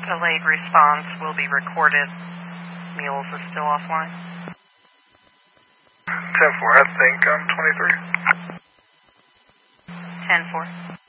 delayed response will be recorded. Mules is still offline. 10-4, I think I'm 23. 10-4.